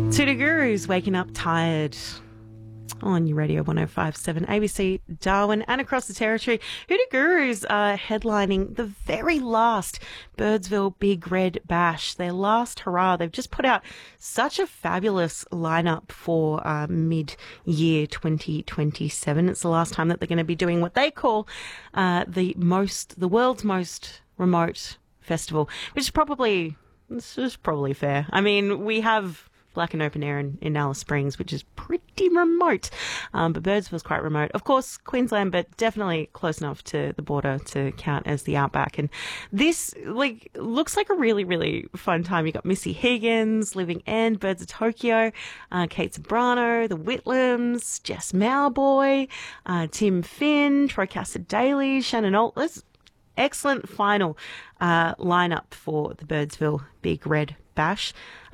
Two Gurus waking up tired on your radio 105.7 ABC Darwin and across the territory. Hoodoo Gurus are headlining the very last Birdsville Big Red Bash, their last hurrah. They've just put out such a fabulous lineup for mid-year 2027. It's the last time that they're going to be doing what they call the world's most remote festival, which is probably fair. I mean, we have Black and Open Air in Alice Springs, which is pretty remote. But Birdsville's quite remote. Of course, Queensland, but definitely close enough to the border to count as the outback. And this, looks like a really, really fun time. You got Missy Higgins, Living End, Birds of Tokyo, Kate Sobrano, the Whitlams, Jess Mauboy, Tim Finn, Troy Cassar-Daley, Shannon Altlis. Excellent final lineup for the Birdsville Big Red Bash.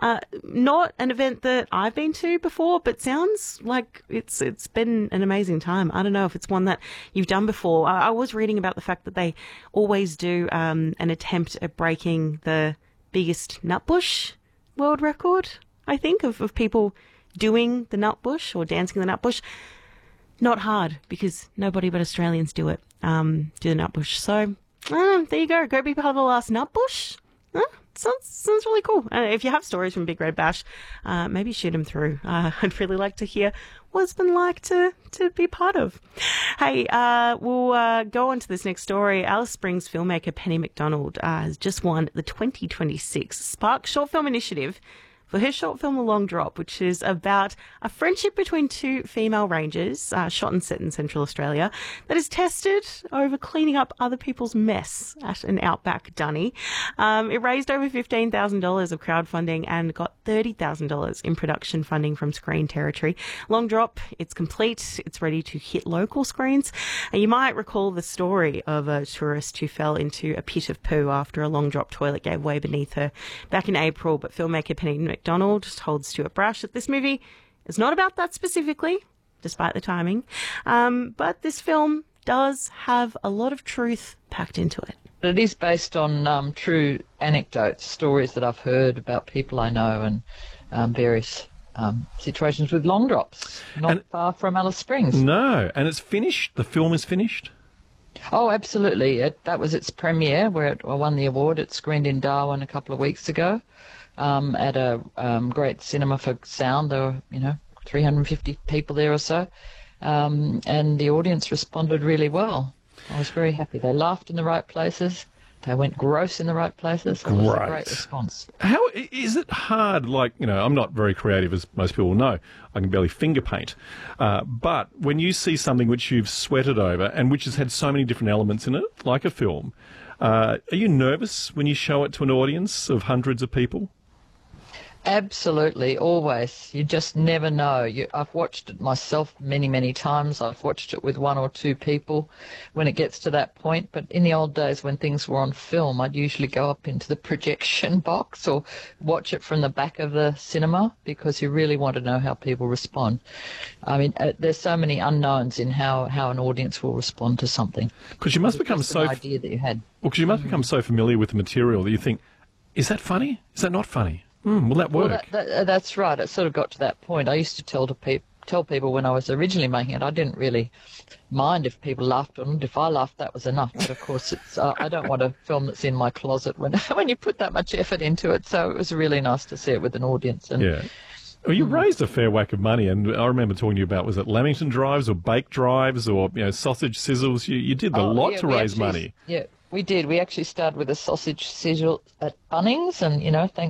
Not an event that I've been to before, but sounds like it's been an amazing time. I don't know if it's one that you've done before. I was reading about the fact that they always do an attempt at breaking the biggest nutbush world record, I think, of people doing the nutbush or dancing the nutbush. Not hard, because nobody but Australians do it, do the nutbush. So, there you go. Go be part of the last nutbush. Sounds really cool. If you have stories from Big Red Bash, maybe shoot them through. I'd really like to hear what it's been like to be part of. Hey, we'll go on to this next story. Alice Springs filmmaker Penny McDonald has just won the 2026 Spark Short Film Initiative for her short film A Long Drop, which is about a friendship between two female rangers, shot and set in Central Australia, that is tested over cleaning up other people's mess at an outback dunny. It raised over $15,000 of crowdfunding and got $30,000 in production funding from Screen Territory. Long Drop, it's complete. It's ready to hit local screens. And you might recall the story of a tourist who fell into a pit of poo after a Long Drop toilet gave way beneath her back in April. But filmmaker Penny McDonald told Stuart Brash that this movie is not about that specifically, despite the timing. But this film does have a lot of truth packed into it. It is based on true anecdotes, stories that I've heard about people I know and various situations with long drops, not far from Alice Springs. No, and it's finished? The film is finished? Oh, absolutely. That was its premiere where it won the award. It screened in Darwin a couple of weeks ago. At a great cinema for sound. There were, 350 people there or so, and the audience responded really well. I was very happy. They laughed in the right places. They went gross in the right places. It was a great response. How is it hard? I'm not very creative, as most people know. I can barely finger paint. But when you see something which you've sweated over and which has had so many different elements in it, like a film, are you nervous when you show it to an audience of hundreds of people? Absolutely, always. You just never know. I've watched it myself many, many times. I've watched it with one or two people when it gets to that point. But in the old days when things were on film, I'd usually go up into the projection box or watch it from the back of the cinema because you really want to know how people respond. I mean, there's so many unknowns in how an audience will respond to something. Because you must become so... idea that you had. Well, because you must become so familiar with the material that you think, is that funny? Is that not funny? Will that work? Well, that's right. It sort of got to that point. I used to tell people when I was originally making it, I didn't really mind if people laughed on it. If I laughed, that was enough. But of course, it's I don't want a film that's in my closet when you put that much effort into it. So it was really nice to see it with an audience. And, yeah. Well, you raised a fair whack of money, and I remember talking to you about, was it Lamington drives or bake drives or sausage sizzles? You did a lot to raise money. Yeah. We did. We actually started with a sausage sizzle at Bunnings, and